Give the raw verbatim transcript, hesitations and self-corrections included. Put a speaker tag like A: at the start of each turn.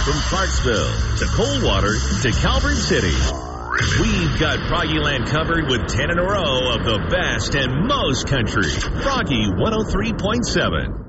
A: From Clarksville to Coldwater to Calvert City, we've got Froggyland covered with ten in a row of the best and most country. Froggy one oh three point seven.